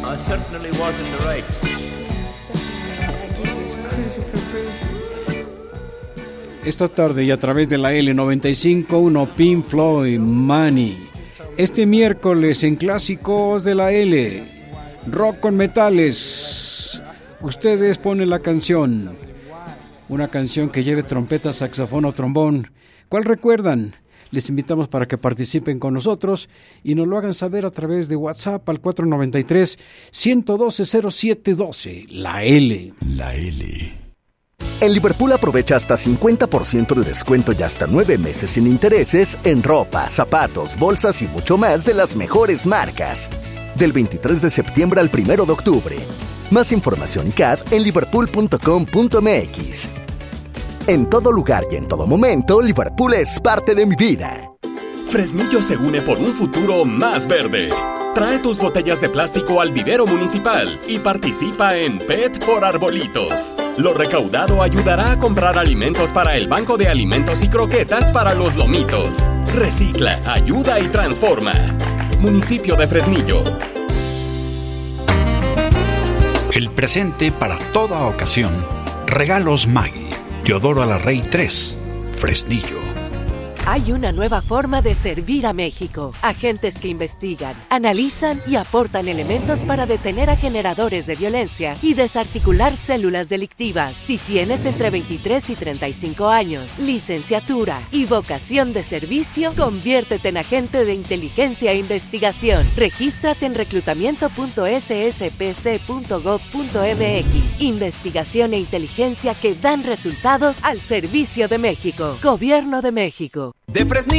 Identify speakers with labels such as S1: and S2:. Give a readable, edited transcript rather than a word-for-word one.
S1: I certainly was in the right.
S2: Esta tarde y a través de la L95.1 Pink Floyd Money. Este miércoles en Clásicos de la L, rock con metales. Ustedes ponen la canción, una canción que lleve trompeta, saxofón o trombón. ¿Cuál recuerdan? Les invitamos para que participen con nosotros y nos lo hagan saber a través de WhatsApp al 493-112-0712. La L.
S3: La L. En Liverpool aprovecha hasta 50% de descuento y hasta 9 meses sin intereses en ropa, zapatos, bolsas y mucho más de las mejores marcas. Del 23 de septiembre al 1 de octubre. Más información y CAD en liverpool.com.mx. En todo lugar y en todo momento, Liverpool es parte de mi vida.
S4: Fresnillo se une por un futuro más verde. Trae tus botellas de plástico al vivero municipal y participa en PET por Arbolitos. Lo recaudado ayudará a comprar alimentos para el Banco de Alimentos y Croquetas para los Lomitos. Recicla, ayuda y transforma. Municipio de Fresnillo.
S5: El presente para toda ocasión. Regalos Maggi. Teodoro Alarrey 3. Fresnillo.
S6: Hay una nueva forma de servir a México. Agentes que investigan, analizan y aportan elementos para detener a generadores de violencia y desarticular células delictivas. Si tienes entre 23 y 35 años, licenciatura y vocación de servicio, conviértete en agente de inteligencia e investigación. Regístrate en reclutamiento.sspc.gov.mx. Investigación e inteligencia que dan resultados al servicio de México. Gobierno de México.
S7: De Fresnillo.